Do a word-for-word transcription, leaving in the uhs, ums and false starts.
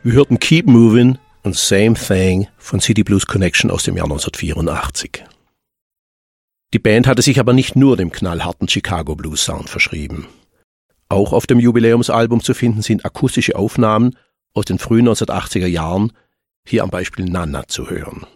Wir hörten Keep Movin' und Same Thing von City Blues Connection aus dem Jahr neunzehnhundertvierundachtzig. Die Band hatte sich aber nicht nur dem knallharten Chicago Blues Sound verschrieben. Auch auf dem Jubiläumsalbum zu finden sind akustische Aufnahmen aus den frühen neunzehnhundertachtziger Jahren, hier am Beispiel Nana zu hören.